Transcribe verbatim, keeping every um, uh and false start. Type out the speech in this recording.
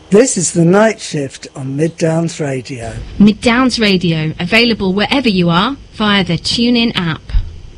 This is The Night Shift on Mid Downs Radio. Mid Downs Radio, available wherever you are via the TuneIn app.